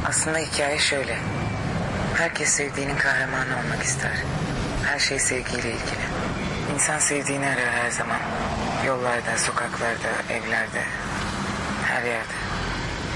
Aslında hikaye şöyle. Herkes sevdiğinin kahramanı olmak ister. Her şey sevgiyle ilgili. İnsan sevdiğini arar her zaman. Yollarda, sokaklarda, evlerde, her yerde.